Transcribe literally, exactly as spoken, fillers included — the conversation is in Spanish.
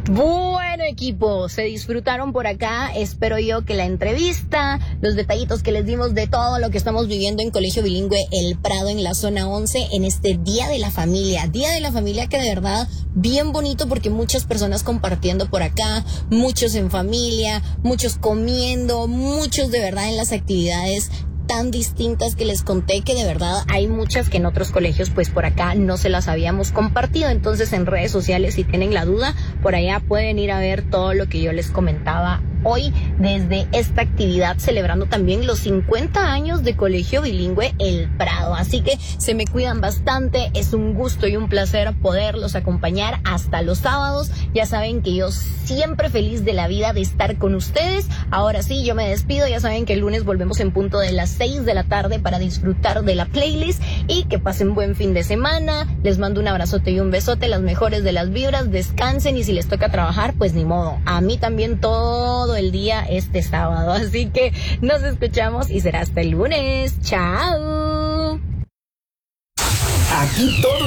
Bueno, equipo, se disfrutaron por acá, espero yo que la entrevista, los detallitos que les dimos de todo lo que estamos viviendo en Colegio Bilingüe El Prado en la zona once en este Día de la Familia, Día de la Familia que de verdad bien bonito porque muchas personas compartiendo por acá, muchos en familia, muchos comiendo, muchos de verdad en las actividades tan distintas que les conté, que de verdad hay muchas que en otros colegios pues por acá no se las habíamos compartido. Entonces en redes sociales, si tienen la duda, por allá pueden ir a ver todo lo que yo les comentaba hoy desde esta actividad, celebrando también los cincuenta años de Colegio Bilingüe El Prado. Así que se me cuidan bastante, es un gusto y un placer poderlos acompañar hasta los sábados. Ya saben que yo siempre feliz de la vida de estar con ustedes. Ahora sí, yo me despido, ya saben que el lunes volvemos en punto de las seis de la tarde para disfrutar de la playlist y que pasen buen fin de semana. Les mando un abrazote y un besote, las mejores de las vibras, descansen y si les toca trabajar, pues ni modo. A mí también todo el día este sábado, así que nos escuchamos y será hasta el lunes. Chao. Aquí todo